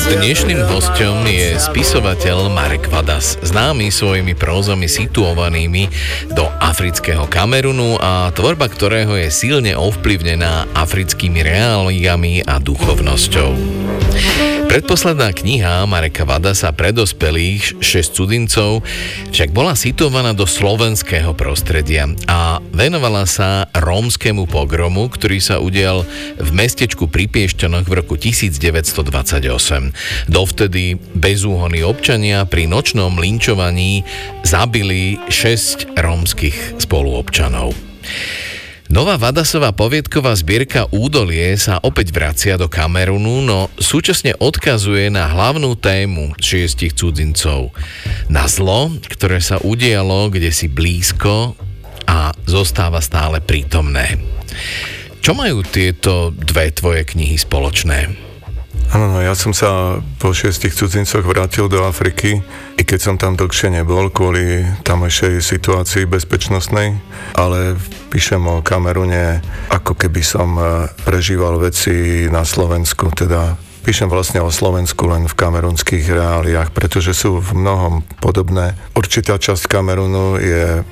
Dnešným hosťom je spisovateľ Marek Vadas, známy svojimi prózami situovanými do afrického Kamerunu a tvorba ktorého je silne ovplyvnená africkými reáliami a duchovnosťou. Predposledná kniha Mareka Vadasa pre dospelých 6 cudzincov však bola situovaná do slovenského prostredia a venovala sa rómskemu pogromu, ktorý sa udial v mestečku pri Piešťanoch v roku 1928. Dovtedy bezúhonní občania pri nočnom linčovaní zabili 6 rómskych spoluobčanov. Nová Vadasová poviedková zbierka Údolie sa opäť vracia do Kamerunu, no súčasne odkazuje na hlavnú tému 6 cudzincov. Na zlo, ktoré sa udialo kdesi blízko a zostáva stále prítomné. Čo majú tieto dve tvoje knihy spoločné? Áno, ja som sa po 6 cudzincoch vrátil do Afriky, i keď som tam dlhšie nebol kvôli tamojšej situácii bezpečnostnej, ale píšem o Kamerune, ako keby som prežíval veci na Slovensku, teda píšem vlastne o Slovensku len v kamerunských reáliách, pretože sú v mnohom podobné. Určitá časť Kamerunu je